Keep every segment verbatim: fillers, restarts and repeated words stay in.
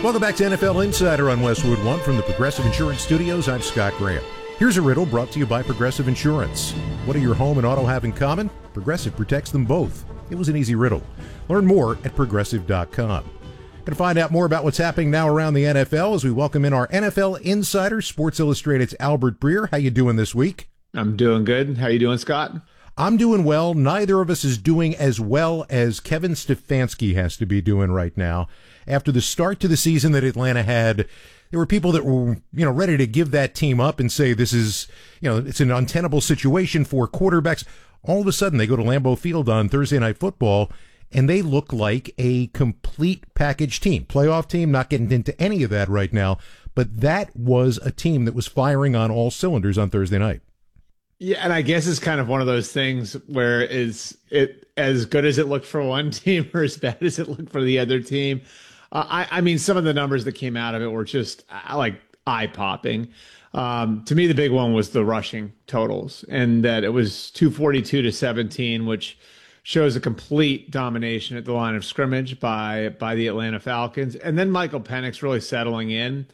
Welcome back to N F L Insider on Westwood One from the Progressive Insurance Studios. I'm Scott Graham. Here's a riddle brought to you by Progressive Insurance. What do your home and auto have in common? Progressive protects them both. It was an easy riddle. Learn more at progressive dot com. Going to find out more about what's happening now around the N F L as we welcome in our N F L Insider, Sports Illustrated's Albert Breer. How you doing this week? I'm doing good. How you doing, Scott? I'm doing well. Neither of us is doing as well as Kevin Stefanski has to be doing right now. After the start to the season that Atlanta had, there were people that were, you know, ready to give that team up and say this is, you know, it's an untenable situation for quarterbacks. All of a sudden, they go to Lambeau Field on Thursday Night Football, and they look like a complete package team. Playoff team, not getting into any of that right now, but that was a team that was firing on all cylinders on Thursday night. Yeah, and I guess it's kind of one of those things where is it as good as it looked for one team or as bad as it looked for the other team? Uh, I, I mean, some of the numbers that came out of it were just uh, like eye-popping. Um, to me, the big one was the rushing totals, and that it was two forty-two to seventeen, which shows a complete domination at the line of scrimmage by by the Atlanta Falcons. And then Michael Penix really settling in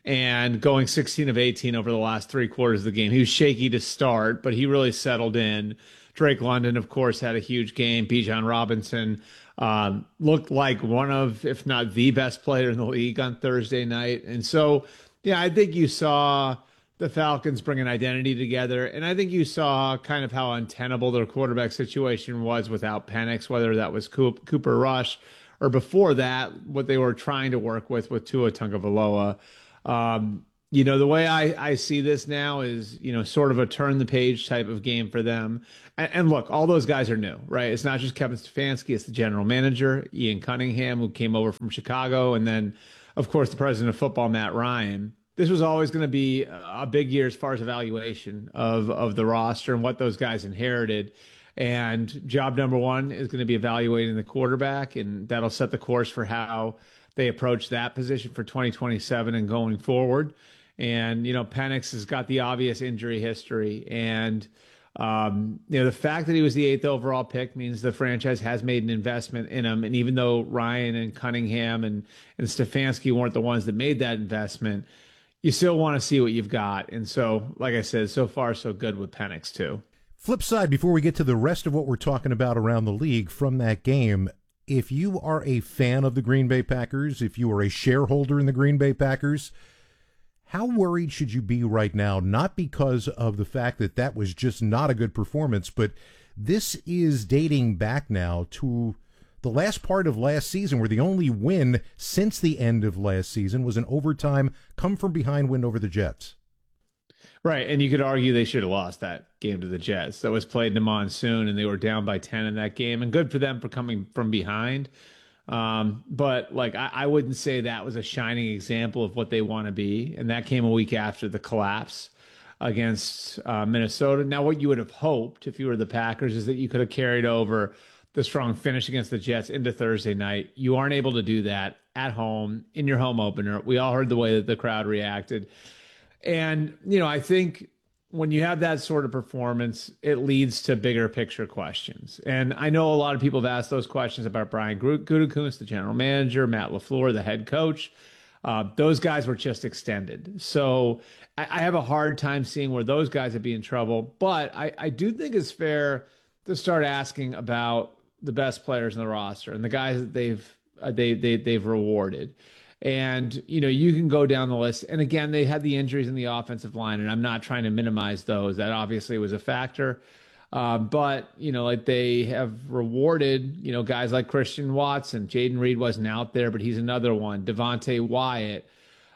and going sixteen of eighteen over the last three quarters of the game. He was shaky to start, but he really settled in. Drake London, of course, had a huge game. Bijan Robinson um, looked like one of, if not the best player in the league on Thursday night. And so, yeah, I think you saw the Falcons bring an identity together, and I think you saw kind of how untenable their quarterback situation was without Penix, whether that was Cooper Rush or before that, what they were trying to work with with Tua Tagovailoa. Um, you know, the way I, I see this now is, you know, sort of a turn the page type of game for them. And, and look, all those guys are new, right? It's not just Kevin Stefanski, it's the general manager, Ian Cunningham, who came over from Chicago, and then, of course, the president of football, Matt Ryan. This was always going to be a big year as far as evaluation of, of the roster and what those guys inherited. And job number one is going to be evaluating the quarterback, and that'll set the course for how they approach that position for twenty twenty-seven and going forward. And, you know, Penix has got the obvious injury history. And, um, you know, the fact that he was the eighth overall pick means the franchise has made an investment in him. And even though Ryan and Cunningham and, and Stefanski weren't the ones that made that investment, you still want to see what you've got. And so, like I said, so far so good with Penix too. Flip side, before we get to the rest of what we're talking about around the league from that game, if you are a fan of the Green Bay Packers, if you are a shareholder in the Green Bay Packers, how worried should you be right now? Not because of the fact that that was just not a good performance, but this is dating back now to the last part of last season, where the only win since the end of last season was an overtime come-from-behind win over the Jets. Right, and you could argue they should have lost that game to the Jets. That was played in the monsoon, and they were down by ten in that game, and good for them for coming from behind. Um, but, like, I, I wouldn't say that was a shining example of what they want to be, and that came a week after the collapse against uh, Minnesota. Now, what you would have hoped, if you were the Packers, is that you could have carried over the strong finish against the Jets into Thursday night. You aren't able to do that at home in your home opener. We all heard the way that the crowd reacted. And, you know, I think when you have that sort of performance, it leads to bigger picture questions. And I know a lot of people have asked those questions about Brian Gutekunst, the general manager, Matt LaFleur, the head coach. Uh, those guys were just extended. So I, I have a hard time seeing where those guys would be in trouble. But I, I do think it's fair to start asking about the best players in the roster and the guys that they've uh, they, they, they've rewarded. And, you know, you can go down the list. And again, they had the injuries in the offensive line, and I'm not trying to minimize those. That obviously was a factor. Uh, but, you know, like they have rewarded, you know, guys like Christian Watson. Jaden Reed wasn't out there, but he's another one. Devontae Wyatt.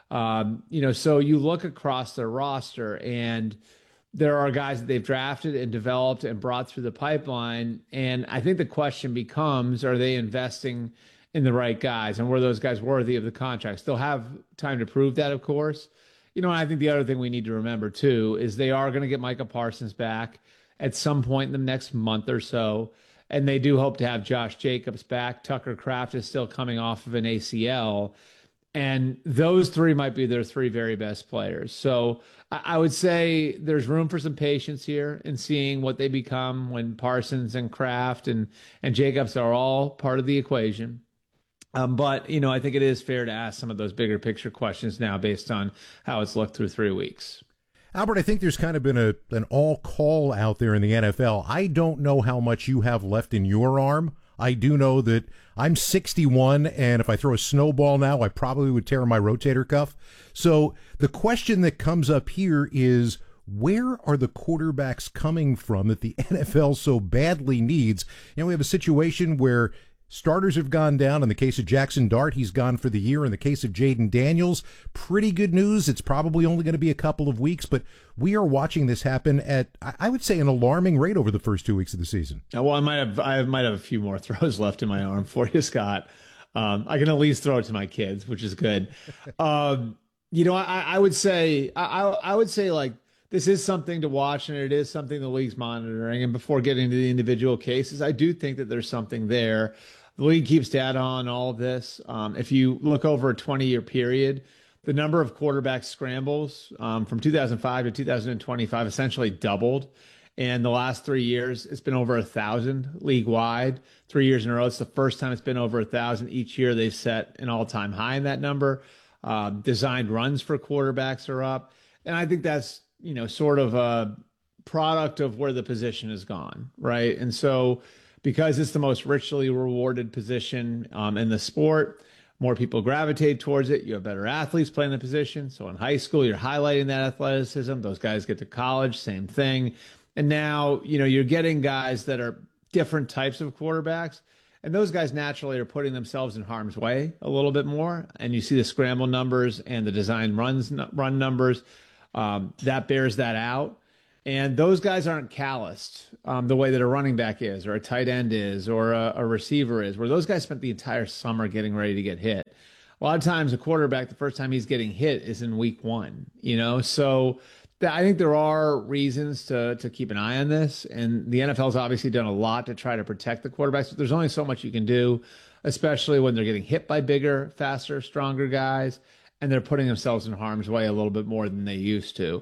Um, you know, so you look across their roster, and there are guys that they've drafted and developed and brought through the pipeline. And I think the question becomes, are they investing in the right guys, and were those guys worthy of the contracts? They'll have time to prove that, of course. You know, I think the other thing we need to remember, too, is they are going to get Micah Parsons back at some point in the next month or so, and they do hope to have Josh Jacobs back. Tucker Kraft is still coming off of an A C L, and those three might be their three very best players. So I would say there's room for some patience here in seeing what they become when Parsons and Kraft and, and Jacobs are all part of the equation. Um, but, you know, I think it is fair to ask some of those bigger picture questions now based on how it's looked through three weeks. Albert, I think there's kind of been a an all call out there in the N F L. I don't know how much you have left in your arm. I do know that I'm sixty-one, and if I throw a snowball now, I probably would tear my rotator cuff. So the question that comes up here is, where are the quarterbacks coming from that the N F L so badly needs? You know, we have a situation where starters have gone down. In the case of Jackson Dart, he's gone for the year. In the case of Jaden Daniels, pretty good news. It's probably only going to be a couple of weeks, but we are watching this happen at, I would say, an alarming rate over the first two weeks of the season. Well, I might have, I might have a few more throws left in my arm for you, Scott. Um, I can at least throw it to my kids, which is good. um, you know, I, I would say, I, I would say like, this is something to watch, and it is something the league's monitoring. And before getting to the individual cases, I do think that there's something there. The league keeps data on all of this. Um, if you look over a twenty-year period, the number of quarterback scrambles um, from two thousand five to two thousand twenty-five essentially doubled. And the last three years, it's been over a thousand league-wide. Three years in a row, it's the first time it's been over a thousand. Each year, they've set an all-time high in that number. Um, designed runs for quarterbacks are up. And I think that's, you know, sort of a product of where the position has gone, right? And so because it's the most richly rewarded position um, in the sport, more people gravitate towards it. You have better athletes playing the position. So in high school, you're highlighting that athleticism. Those guys get to college, same thing. And now, you know, you're getting guys that are different types of quarterbacks. And those guys naturally are putting themselves in harm's way a little bit more. And you see the scramble numbers and the design runs run numbers. Um, that bears that out. And those guys aren't calloused um, the way that a running back is, or a tight end is, or a, a receiver is, where those guys spent the entire summer getting ready to get hit. A lot of times a quarterback, the first time he's getting hit is in week one, you know? So th- I think there are reasons to to keep an eye on this. And the N F L's obviously done a lot to try to protect the quarterbacks, but there's only so much you can do, especially when they're getting hit by bigger, faster, stronger guys, and they're putting themselves in harm's way a little bit more than they used to.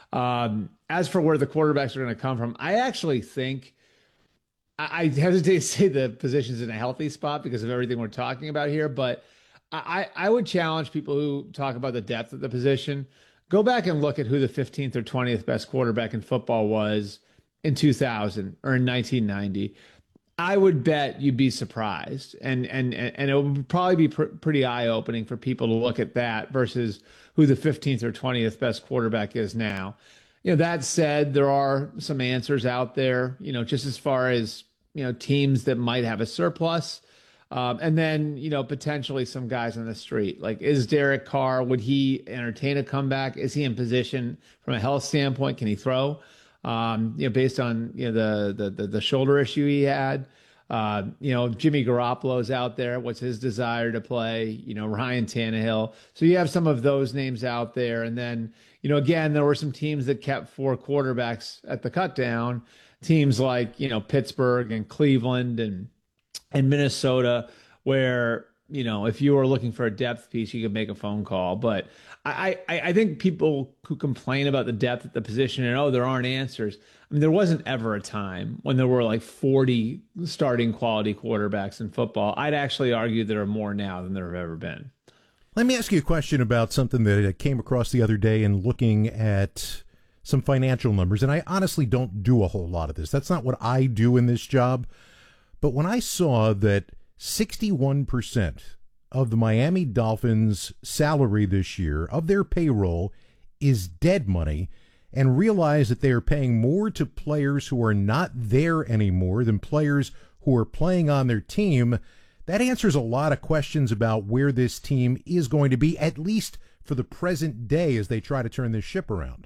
Um, as for where the quarterbacks are going to come from, I actually think I, I hesitate to say the position's in a healthy spot because of everything we're talking about here, but I, I would challenge people who talk about the depth of the position. Go back and look at who the fifteenth or twentieth best quarterback in football was in two thousand or in nineteen ninety. I would bet you'd be surprised, and and and it would probably be pr- pretty eye-opening for people to look at that versus who the fifteenth or twentieth best quarterback is now. You know, that said, there are some answers out there, you know, just as far as, you know, teams that might have a surplus. Um, and then, you know, potentially some guys on the street. Like, is Derek Carr, would he entertain a comeback? Is he in position from a health standpoint? Can he throw? Um, you know, based on, you know, the, the, the, the shoulder issue he had. Uh, you know, Jimmy Garoppolo's out there. What's his desire to play? You know, Ryan Tannehill. So you have some of those names out there. And then, you know, again, there were some teams that kept four quarterbacks at the cut down. Teams like, you know, Pittsburgh and Cleveland and and Minnesota, where, you know, if you were looking for a depth piece, you could make a phone call. But I, I, I think people who complain about the depth at the position and, oh, there aren't answers. I mean, there wasn't ever a time when there were like forty starting quality quarterbacks in football. I'd actually argue there are more now than there have ever been. Let me ask you a question about something that I came across the other day in looking at some financial numbers. And I honestly don't do a whole lot of this. That's not what I do in this job. But when I saw that sixty-one percent of the Miami Dolphins' salary this year, of their payroll, is dead money, and realized that they are paying more to players who are not there anymore than players who are playing on their team, that answers a lot of questions about where this team is going to be, at least for the present day, as they try to turn this ship around.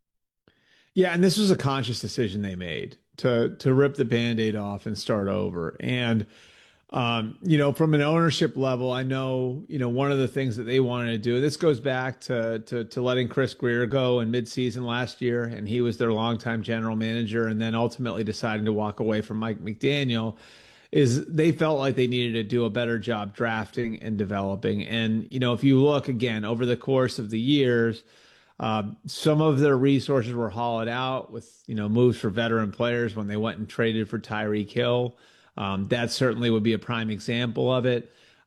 Yeah, and this was a conscious decision they made to to rip the Band-Aid off and start over. And Um, you know, from an ownership level, I know, you know, one of the things that they wanted to do, this goes back to to, to letting Chris Greer go in midseason last year, and he was their longtime general manager, and then ultimately deciding to walk away from Mike McDaniel, is they felt like they needed to do a better job drafting and developing. And, you know, if you look again over the course of the years, um, some of their resources were hollowed out with, you know, moves for veteran players when they went and traded for Tyreek Hill. Um, that certainly would be a prime example of it.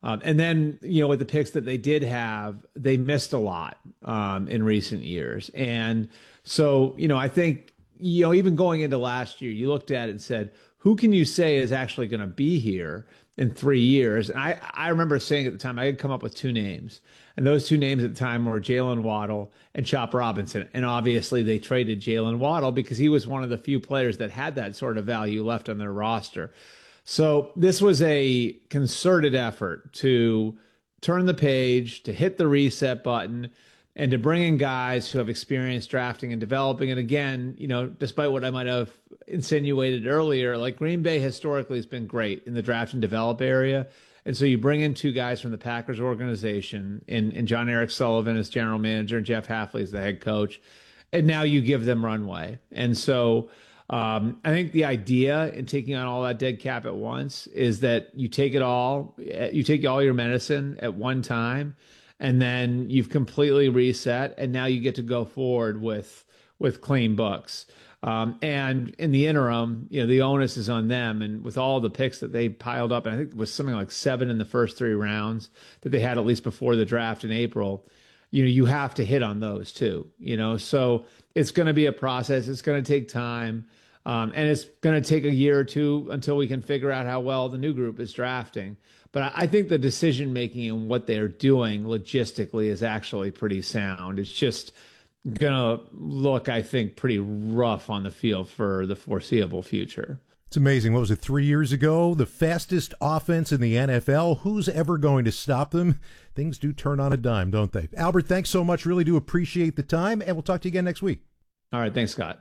Um, and then, you know, with the picks that they did have, they missed a lot um, in recent years. And so, you know, I think, you know, even going into last year, you looked at it and said, who can you say is actually going to be here in three years? And I, I remember saying at the time, I had come up with two names. And those two names at the time were Jalen Waddle and Chop Robinson. And obviously they traded Jalen Waddle because he was one of the few players that had that sort of value left on their roster. So this was a concerted effort to turn the page, to hit the reset button, and to bring in guys who have experience drafting and developing. And again, you know, despite what I might have insinuated earlier, like Green Bay historically has been great in the draft and develop area. And so you bring in two guys from the Packers organization, in, in John Eric Sullivan as general manager and Jeff Hafley as the head coach. And now you give them runway. And so um, I think the idea in taking on all that dead cap at once is that you take it all, you take all your medicine at one time, and then you've completely reset. And now you get to go forward with, with clean books. Um, and in the interim, you know, the onus is on them. And with all the picks that they piled up, and I think it was something like seven in the first three rounds that they had at least before the draft in April, you know, you have to hit on those too, you know, so it's going to be a process. It's going to take time. Um, and it's going to take a year or two until we can figure out how well the new group is drafting. But I, I think the decision making and what they're doing logistically is actually pretty sound. It's just gonna look, I think, pretty rough on the field for the foreseeable future. It's amazing. What was it, three years ago? The fastest offense in the N F L. Who's ever going to stop them? Things do turn on a dime, don't they? Albert, thanks so much. Really do appreciate the time, and we'll talk to you again next week. All right. Thanks, Scott.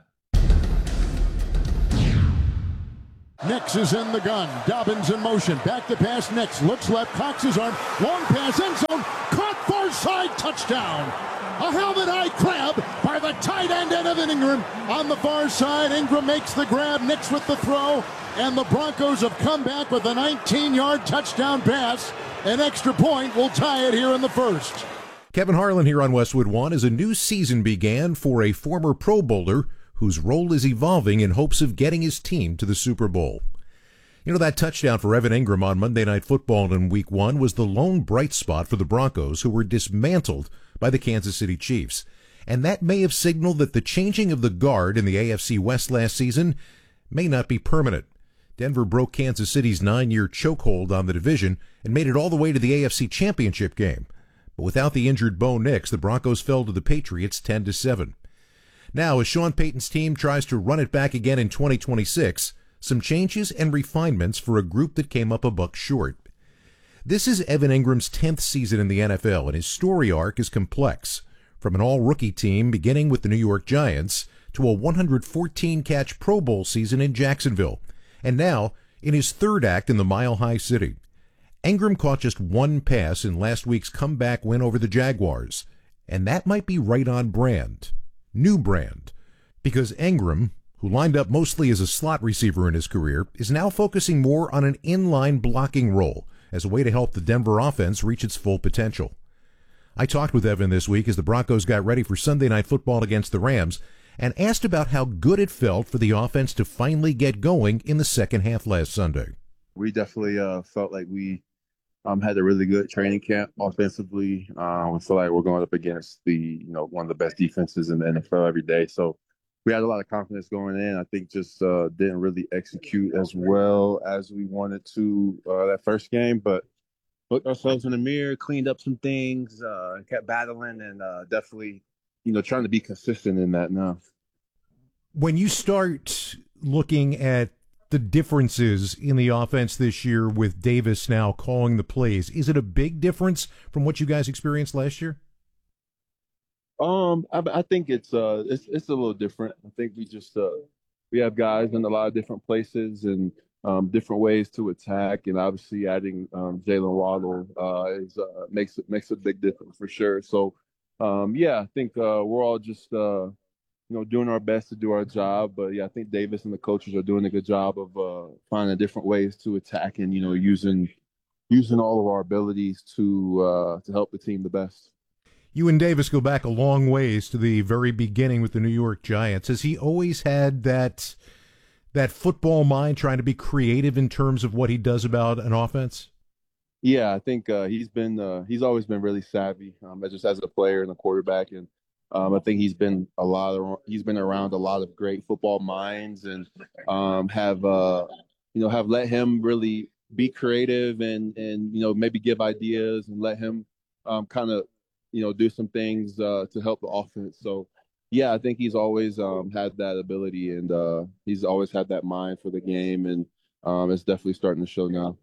Nix is in the gun. Dobbins in motion. Back to pass. Nix looks left. Cocks his arm. Long pass. End zone. Caught far side. Touchdown. A helmet high grab by the tight end Evan Ingram on the far side. Ingram makes the grab. Nix with the throw. And the Broncos have come back with a nineteen-yard touchdown pass. An extra point will tie it here in the first. Kevin Harlan here on Westwood One as a new season began for a former Pro Bowler whose role is evolving in hopes of getting his team to the Super Bowl. You know, that touchdown for Evan Ingram on Monday Night Football in Week One was the lone bright spot for the Broncos, who were dismantled by the Kansas City Chiefs. And that may have signaled that the changing of the guard in the A F C West last season may not be permanent. Denver broke Kansas City's nine-year chokehold on the division and made it all the way to the A F C Championship game. But without the injured Bo Nix, the Broncos fell to the Patriots ten to seven. Now, as Sean Payton's team tries to run it back again in twenty twenty-six, some changes and refinements for a group that came up a buck short. This is Evan Ingram's tenth season in the N F L, and his story arc is complex. From an all-rookie team beginning with the New York Giants to a one hundred fourteen catch Pro Bowl season in Jacksonville, and now in his third act in the Mile High City. Ingram caught just one pass in last week's comeback win over the Jaguars, and that might be right on brand. New brand. Because Ingram, who lined up mostly as a slot receiver in his career, is now focusing more on an inline blocking role as a way to help the Denver offense reach its full potential. I talked with Evan this week as the Broncos got ready for Sunday Night Football against the Rams and asked about how good it felt for the offense to finally get going in the second half last Sunday. We definitely uh, felt like we um, had a really good training camp offensively. Uh, we feel like we're going up against the, you know, one of the best defenses in the N F L every day. So we had a lot of confidence going in. I think just uh, didn't really execute as well as we wanted to uh, that first game, but looked ourselves in the mirror, cleaned up some things, uh, kept battling, and uh, definitely, you know, trying to be consistent in that now. When you start looking at the differences in the offense this year with Davis now calling the plays, is it a big difference from what you guys experienced last year? Um, I, I think it's uh, it's it's a little different. I think we just uh, we have guys in a lot of different places and um, different ways to attack, and obviously adding um, Jalen Waddle uh, is uh, makes it makes a big difference for sure. So, um, yeah, I think uh, we're all just uh, you know doing our best to do our job. But yeah, I think Davis and the coaches are doing a good job of uh, finding different ways to attack and you know using using all of our abilities to uh, to help the team the best. You and Davis go back a long ways to the very beginning with the New York Giants. Has he always had that that football mind, trying to be creative in terms of what he does about an offense? Yeah, I think uh, he's been uh, he's always been really savvy, um, just as a player and a quarterback, and um, I think he's been a lot of he's been around a lot of great football minds, and um, have uh, you know have let him really be creative and and you know maybe give ideas and let him um, kind of you know do some things uh, to help the offense. So yeah, I think he's always um, had that ability, and uh, he's always had that mind for the game, and um, it's definitely starting to show now.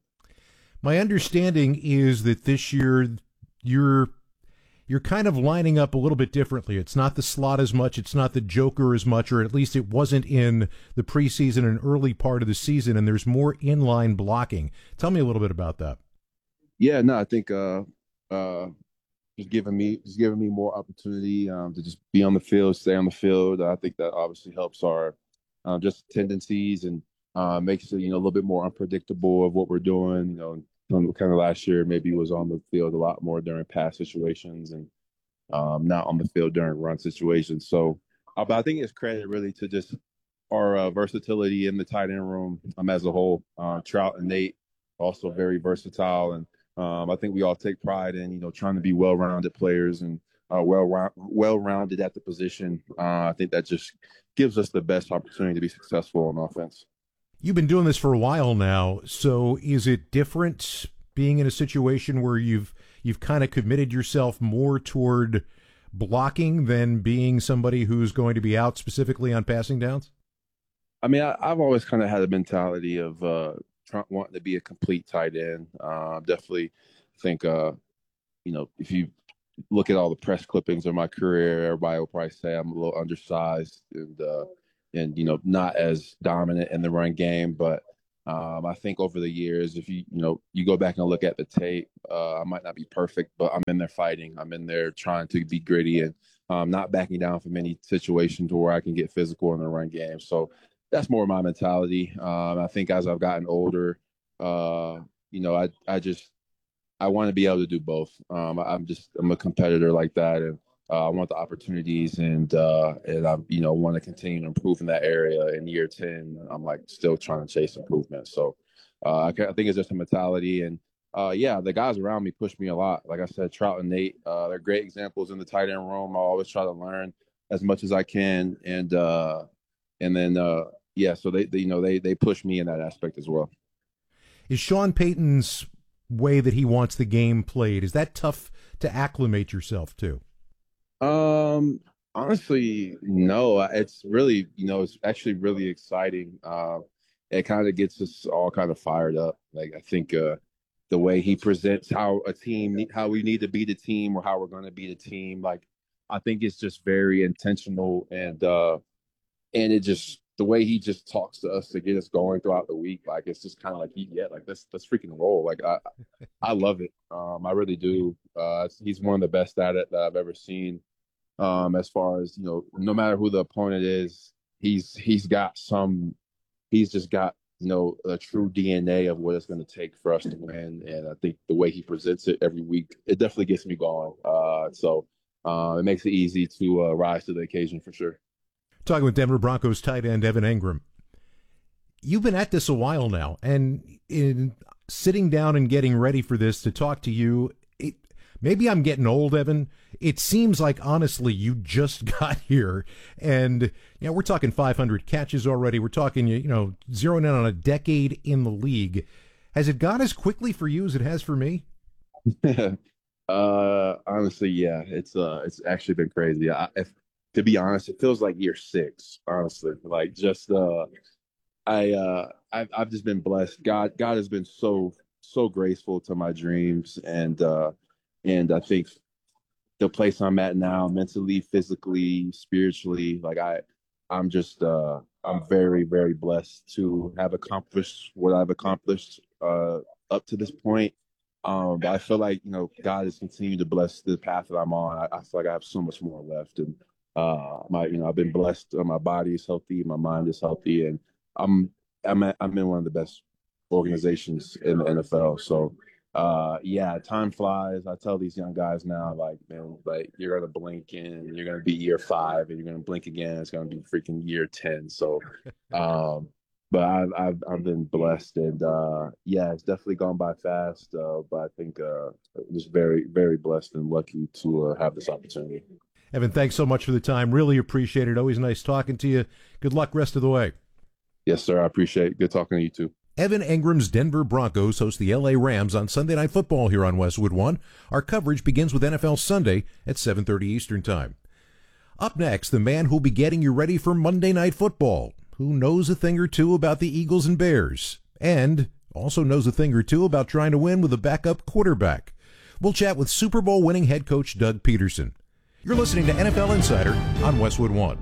My understanding is that this year you're you're kind of lining up a little bit differently. It's not the slot as much, it's not the joker as much, or at least it wasn't in the preseason and early part of the season, and there's more inline blocking. Tell me a little bit about that. Yeah, no, I think uh, uh, just giving me just giving me more opportunity um, to just be on the field, stay on the field. I think that obviously helps our uh, just tendencies and uh, makes it you know a little bit more unpredictable of what we're doing. You know, kind of last year maybe was on the field a lot more during pass situations and um, not on the field during run situations. So, uh, but I think it's credit really to just our uh, versatility in the tight end room um, as a whole. Uh, Trout and Nate also very versatile, and um, I think we all take pride in you know trying to be well-rounded players and uh, well well-rounded at the position. Uh, I think that just gives us the best opportunity to be successful on offense. You've been doing this for a while now, so is it different being in a situation where you've you've kind of committed yourself more toward blocking than being somebody who's going to be out specifically on passing downs? I mean, I, I've always kind of had a mentality of uh, trying, wanting to be a complete tight end. Uh, definitely think, uh, you know, if you look at all the press clippings of my career, everybody will probably say I'm a little undersized and, uh, and you know, not as dominant in the run game. But um, I think over the years, if you, you know, you go back and look at the tape, uh, I might not be perfect, but I'm in there fighting. I'm in there trying to be gritty and um, not backing down from any situations where I can get physical in the run game. So that's more my mentality. Um, I think as I've gotten older, uh, you know, I, I just, I want to be able to do both. Um, I'm just, I'm a competitor like that. And uh, I want the opportunities and, uh, and I, you know, want to continue to improve in that area. In year ten, I'm like still trying to chase improvement. So uh, I, I think it's just a mentality. And uh, yeah, the guys around me push me a lot. Like I said, Trout and Nate, uh, they're great examples in the tight end room. I always try to learn as much as I can. And, uh, and then, uh, yeah, so they, they, you know, they, they push me in that aspect as well. Is Sean Payton's way that he wants the game played, is that tough to acclimate yourself to? Um, honestly, no. It's really, you know, it's actually really exciting. Uh, it kind of gets us all kind of fired up. Like I think uh, the way he presents how a team, how we need to be the team, or how we're going to be the team. Like I think it's just very intentional, and uh, and it just the way he just talks to us to get us going throughout the week. Like it's just kind of like, yeah, like let's let's freaking roll. Like I I love it. Um, I really do. Uh, he's one of the best at it that I've ever seen. Um, as far as you know, no matter who the opponent is, he's he's got some. He's just got you know a true D N A of what it's going to take for us to win, and I think the way he presents it every week, it definitely gets me going. Uh, so uh, it makes it easy to uh, rise to the occasion for sure. Talking with Denver Broncos tight end Evan Engram. You've been at this a while now, and in sitting down and getting ready for this to talk to you, it, maybe I'm getting old, Evan. It seems like, honestly, you just got here, and you know, we're talking five hundred catches already. We're talking, you know, zeroing in on a decade in the league. Has it gone as quickly for you as it has for me? uh, honestly, yeah, it's uh, it's actually been crazy. I, if, to be honest, it feels like year six. Honestly, like just uh, I uh, I've I've just been blessed. God God has been so so graceful to my dreams, and uh, and I think the place I'm at now, mentally, physically, spiritually, like I I'm just uh, I'm very very blessed to have accomplished what I've accomplished uh, up to this point. Um, but I feel like you know God has continued to bless the path that I'm on. I, I feel like I have so much more left, and uh, my you know I've been blessed. Uh, my body is healthy, my mind is healthy, and I'm I'm at, I'm in one of the best organizations in the N F L. So uh, yeah, time flies. I tell these young guys now, like man, like you're gonna blink and you're gonna be year five, and you're gonna blink again. It's gonna be freaking year ten. So. Um, but I've, I've, I've been blessed, and uh, yeah, it's definitely gone by fast. Uh, but I think uh, just very, very blessed and lucky to uh, have this opportunity. Evan, thanks so much for the time. Really appreciate it. Always nice talking to you. Good luck rest of the way. Yes, sir. I appreciate it. Good talking to you too. Evan Engram's Denver Broncos host the L A Rams on Sunday Night Football here on Westwood One. Our coverage begins with N F L Sunday at seven thirty Eastern Time. Up next, the man who'll be getting you ready for Monday Night Football, who knows a thing or two about the Eagles and Bears, and also knows a thing or two about trying to win with a backup quarterback. We'll chat with Super Bowl winning head coach Doug Peterson. You're listening to N F L Insider on Westwood One.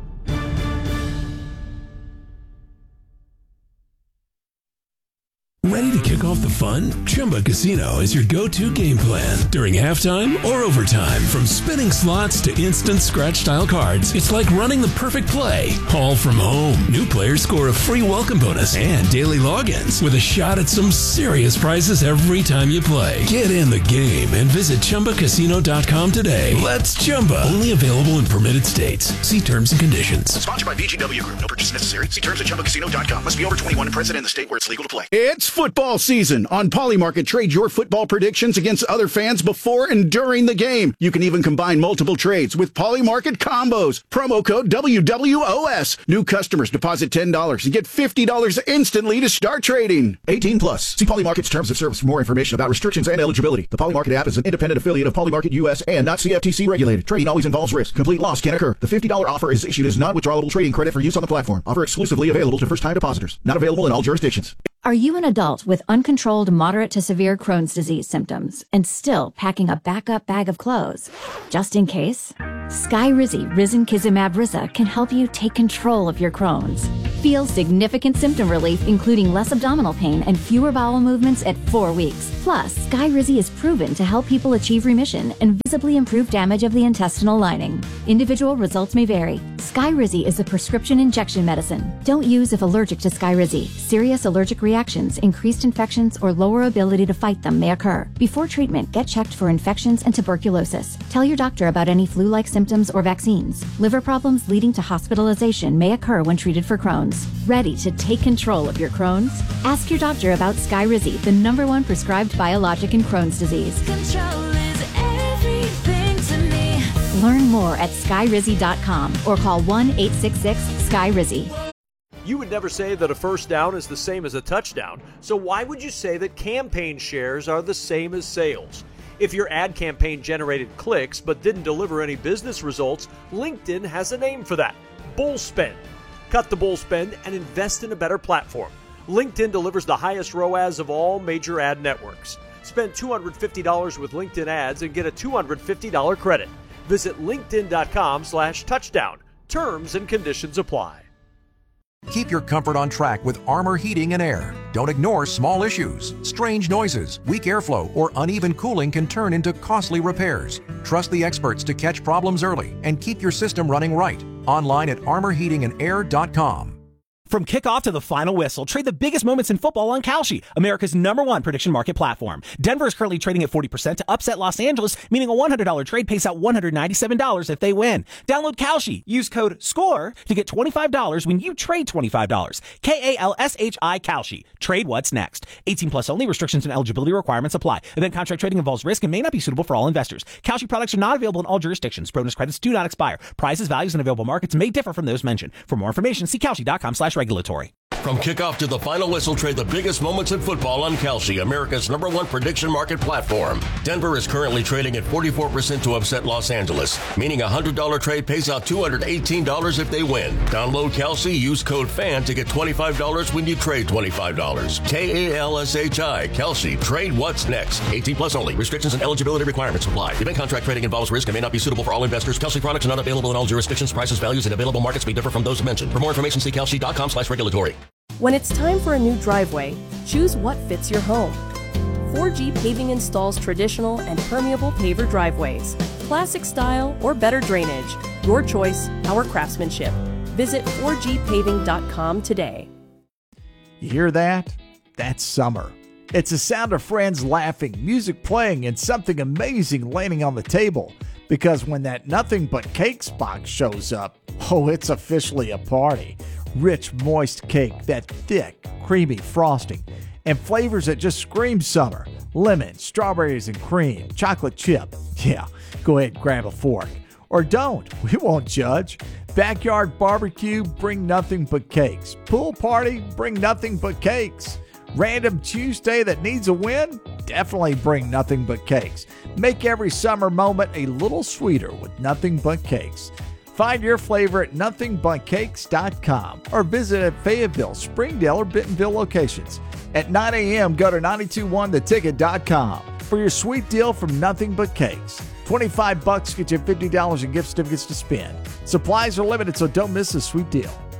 Ready to kick off the fun? Chumba Casino is your go-to game plan. During halftime or overtime, from spinning slots to instant scratch-style cards, it's like running the perfect play, all from home. New players score a free welcome bonus and daily logins with a shot at some serious prizes every time you play. Get in the game and visit Chumba Casino dot com today. Let's Chumba. Only available in permitted states. See terms and conditions. Sponsored by V G W Group. No purchase necessary. See terms at Chumba Casino dot com. Must be over twenty-one and present in the state where it's legal to play. It's football season. On Polymarket, trade your football predictions against other fans before and during the game. You can even combine multiple trades with Polymarket combos. Promo code W W O S. New customers deposit ten dollars and get fifty dollars instantly to start trading. eighteen plus. See Polymarket's terms of service for more information about restrictions and eligibility. The Polymarket app is an independent affiliate of Polymarket U S and not C F T C regulated. Trading always involves risk. Complete loss can occur. The fifty dollars offer is issued as non-withdrawable trading credit for use on the platform. Offer exclusively available to first-time depositors. Not available in all jurisdictions. Are you an adult with uncontrolled moderate to severe Crohn's disease symptoms and still packing a backup bag of clothes? Just in case, Skyrizi Risankizumab Riza can help you take control of your Crohn's. Feel significant symptom relief, including less abdominal pain and fewer bowel movements at four weeks. Plus, Skyrizi is proven to help people achieve remission and visibly improve damage of the intestinal lining. Individual results may vary. Skyrizi is a prescription injection medicine. Don't use if allergic to Skyrizi. Serious allergic reactions, increased infections, or lower ability to fight them may occur. Before treatment, get checked for infections and tuberculosis. Tell your doctor about any flu-like symptoms or vaccines. Liver problems leading to hospitalization may occur when treated for Crohn's. Ready to take control of your Crohn's? Ask your doctor about Skyrizi, the number one prescribed biologic in Crohn's disease. Control is everything to me. Learn more at Skyrizi dot com or call one eight six six Skyrizi. You would never say that a first down is the same as a touchdown, so why would you say that campaign shares are the same as sales? If your ad campaign generated clicks but didn't deliver any business results, LinkedIn has a name for that: bull spend. Cut the bull spend and invest in a better platform. LinkedIn delivers the highest R O A S of all major ad networks. Spend two hundred fifty dollars with LinkedIn ads and get a two hundred fifty dollars credit. Visit linkedin.com slash touchdown. Terms and conditions apply. Keep your comfort on track with Armor Heating and Air. Don't ignore small issues. Strange noises, weak airflow, or uneven cooling can turn into costly repairs. Trust the experts to catch problems early and keep your system running right. Online at armor heating and air dot com. From kickoff to the final whistle, trade the biggest moments in football on Kalshi, America's number one prediction market platform. Denver is currently trading at forty percent to upset Los Angeles, meaning a one hundred dollars trade pays out one hundred ninety-seven dollars if they win. Download Kalshi. Use code SCORE to get twenty-five dollars when you trade twenty-five dollars. K A L S H I Kalshi. Trade what's next. eighteen plus only. Restrictions and eligibility requirements apply. Event contract trading involves risk and may not be suitable for all investors. Kalshi products are not available in all jurisdictions. Bonus credits do not expire. Prices, values, and available markets may differ from those mentioned. For more information, see Kalshi.com slash regulatory. From kickoff to the final whistle, trade the biggest moments in football on Kalshi, America's number one prediction market platform. Denver is currently trading at forty-four percent to upset Los Angeles, meaning a one hundred dollars trade pays out two hundred eighteen dollars if they win. Download Kalshi, use code FAN to get twenty-five dollars when you trade twenty-five dollars. K A L S H I, Kalshi. Trade what's next. eighteen plus only. Restrictions and eligibility requirements apply. Event contract trading involves risk and may not be suitable for all investors. Kalshi products are not available in all jurisdictions. Prices, values, and available markets may differ from those mentioned. For more information, see Kalshi.com slash regulatory. When it's time for a new driveway, choose what fits your home. four G Paving installs traditional and permeable paver driveways, classic style or better drainage. Your choice, our craftsmanship. Visit four G paving dot com today. You hear that? That's summer. It's the sound of friends laughing, music playing, and something amazing landing on the table. Because when that Nothing But Cakes box shows up, oh, it's officially a party. Rich, moist cake, that thick, creamy frosting, and flavors that just scream summer. Lemon, strawberries and cream, chocolate chip. Yeah, go ahead and grab a fork. Or don't, we won't judge. Backyard barbecue, bring nothing but cakes. Pool party, bring nothing but cakes. Random Tuesday that needs a win? Definitely bring nothing but cakes. Make every summer moment a little sweeter with nothing but cakes. Find your flavor at nothing but cakes dot com or visit at Fayetteville, Springdale, or Bentonville locations. At nine a.m., go to nine two one the ticket dot com for your sweet deal from Nothing But Cakes. twenty-five bucks get you fifty dollars in gift certificates to spend. Supplies are limited, so don't miss this sweet deal.